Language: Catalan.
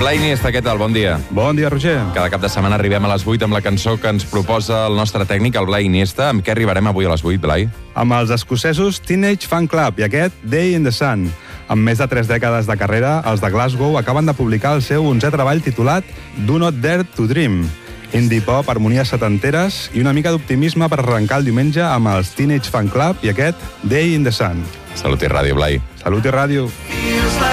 Blai Iniesta, què tal? Bon dia. Bon dia, Roger. Cada cap de setmana arribem a les 8 amb la cançó que ens proposa el nostre tècnic, el Blai Iniesta. Amb què arribarem avui a les 8, Blai? Amb els escocesos Teenage Fan Club i aquest Day in the Sun. Amb més de 3 dècades de carrera, els de Glasgow acaben de publicar el seu 11è treball titulat Do Not Dare to Dream. Indie pop, harmonies setenteres i una mica d'optimisme per arrencar el diumenge amb els Teenage Fan Club i aquest Day in the Sun. Salut i ràdio, Blai. Salut i ràdio.